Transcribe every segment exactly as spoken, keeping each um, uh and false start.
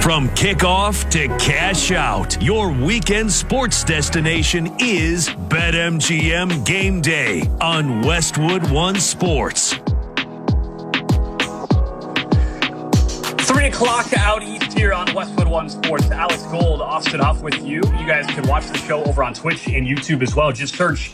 From kickoff to cash out, your weekend sports destination is BetMGM Game Day on Westwood One Sports. Three o'clock out east here on Westwood One Sports. Alex Gold, Austin Huff with you. You guys can watch the show over on Twitch and YouTube as well. Just search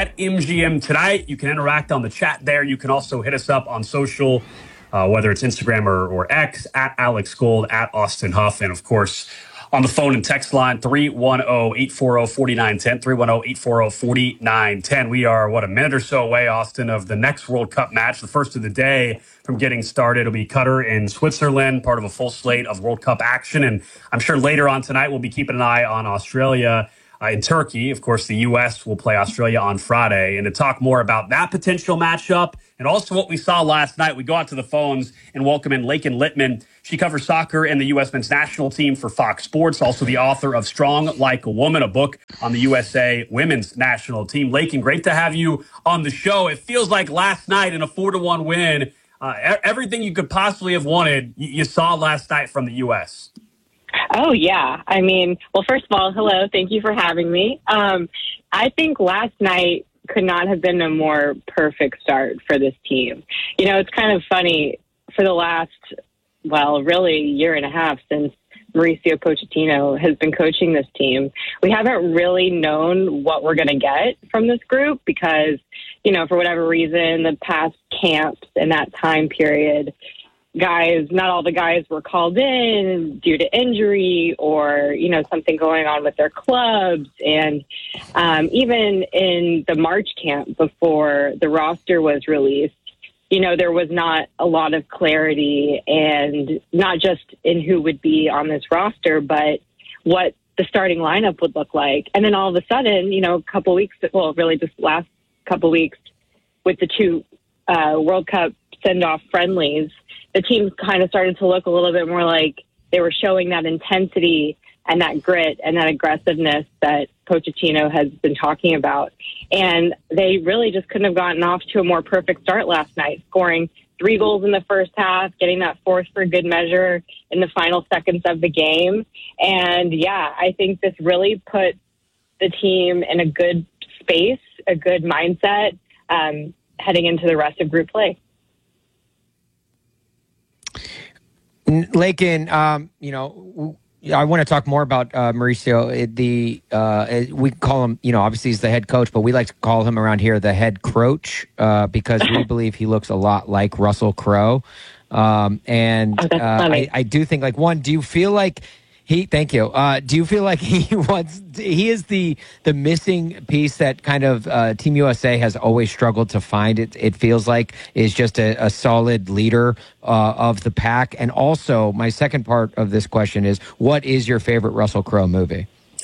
BetMGM tonight. You can interact on the chat there. You can also hit us up on social, uh, whether it's Instagram or, or X, at Alex Gold, at Austin Huff, and of course on the phone and text line three one zero, eight four zero, four nine one zero, three one zero, eight four zero, four nine one zero. We are, what, a minute or so away, Austin, of the next World Cup match, the first of the day from getting started. It'll be Qatar in Switzerland, part of a full slate of World Cup action. And I'm sure later on tonight we'll be keeping an eye on Australia uh, in Turkey. Of course, the U S will play Australia on Friday. And to talk more about that potential matchup and also what we saw last night, we go out to the phones and welcome in Lakin Littman. She covers soccer and the U S men's national team for Fox Sports, also the author of Strong Like a Woman, a book on the U S A women's national team. Lakin, great to have you on the show. It feels like last night in a four to one win, uh, everything you could possibly have wanted, you saw last night from the U S. Oh, yeah. I mean, well, first of all, hello. Thank you for having me. Um, I think last night could not have been a more perfect start for this team. You know, it's kind of funny for the last, well, really year and a half since Mauricio Pochettino has been coaching this team, we haven't really known what we're going to get from this group because, you know, for whatever reason, the past camps in that time period, guys, not all the guys were called in due to injury or, you know, something going on with their clubs. And um, even in the March camp before the roster was released, you know, there was not a lot of clarity, and not just in who would be on this roster, but what the starting lineup would look like. And then all of a sudden, you know, a couple weeks, well, really just last couple weeks with the two uh, World Cup send-off friendlies, the team kind of started to look a little bit more like they were showing that intensity and that grit and that aggressiveness that Pochettino has been talking about. And they really just couldn't have gotten off to a more perfect start last night, scoring three goals in the first half, getting that fourth for good measure in the final seconds of the game. And, yeah, I think this really put the team in a good space, a good mindset, um, heading into the rest of group play. Lakin, um, you know, I want to talk more about uh, Mauricio. The uh, we call him, you know, obviously he's the head coach, but we like to call him around here the head croach uh, because we believe he looks a lot like Russell Crowe. Um, and oh, uh, I, I do think, like, one, do you feel like he? Thank you. Uh, do you feel like he wants? He is the the missing piece that kind of uh, Team U S A has always struggled to find. It it feels like is just a, a solid leader uh, of the pack. And also, my second part of this question is, what is your favorite Russell Crowe movie?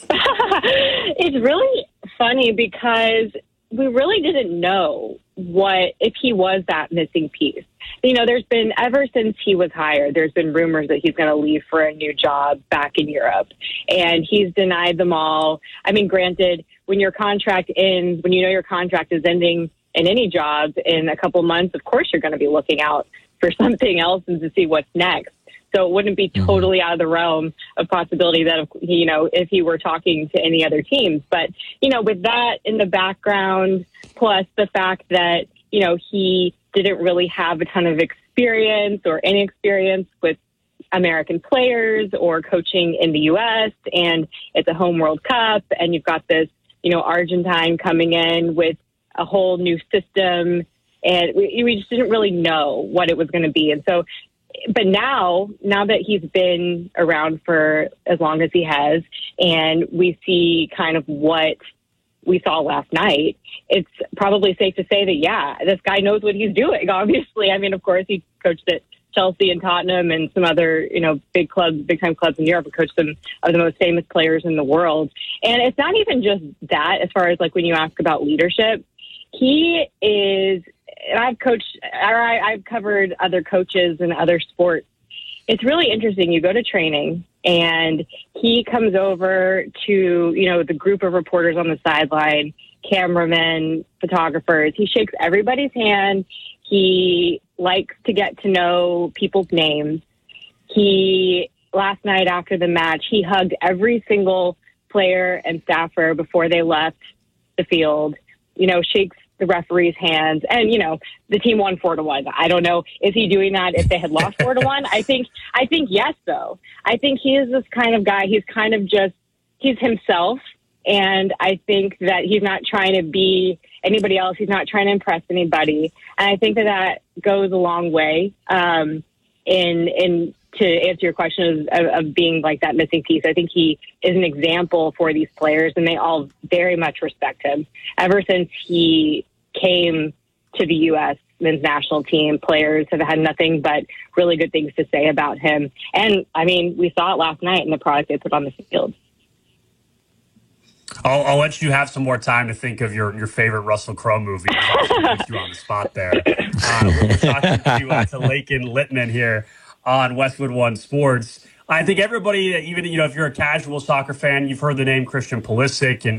It's really funny because we really didn't know what if he was that missing piece. You know, there's been, ever since he was hired, there's been rumors that he's going to leave for a new job back in Europe. And he's denied them all. I mean, granted, when your contract ends, when you know your contract is ending in any job in a couple months, of course you're going to be looking out for something else and to see what's next. So it wouldn't be totally out of the realm of possibility that, you know, if he were talking to any other teams. But, you know, with that in the background, plus the fact that, you know, he didn't really have a ton of experience or any experience with American players or coaching in the U S, and it's a home World Cup, and you've got this, you know, Argentine coming in with a whole new system, and we, we just didn't really know what it was going to be. And so, but now, now that he's been around for as long as he has, and we see kind of what we saw last night, it's probably safe to say that, yeah, this guy knows what he's doing, obviously. I mean, of course, he coached at Chelsea and Tottenham and some other, you know, big clubs, big-time clubs in Europe, and coached some of the most famous players in the world. And it's not even just that, as far as, like, when you ask about leadership. He is, and I've coached, or I, I've covered other coaches and other sports. It's really interesting. You go to training, and he comes over to, you know, the group of reporters on the sideline, cameramen, photographers. He shakes everybody's hand. He likes to get to know people's names. He last night after the match, he hugged every single player and staffer before they left the field, you know, shakes the referee's hands. And, you know, the team won four to one. I don't know. Is he doing that if they had lost four to one? I think, I think yes, though. I think he is this kind of guy. He's kind of just, he's himself. And I think that he's not trying to be anybody else. He's not trying to impress anybody. And I think that that goes a long way um, in, in, to answer your question of, of being like that missing piece. I think he is an example for these players, and they all very much respect him. Ever since he came to the U S men's national team, players have had nothing but really good things to say about him. And, I mean, we saw it last night in the product they put on the field. I'll, I'll let you have some more time to think of your, your favorite Russell Crowe movie. I'll put you on the spot there. Uh, we're talking to, uh, to Laken Littman here on Westwood One Sports. I think everybody, even, you know, if you're a casual soccer fan, you've heard the name Christian Pulisic, and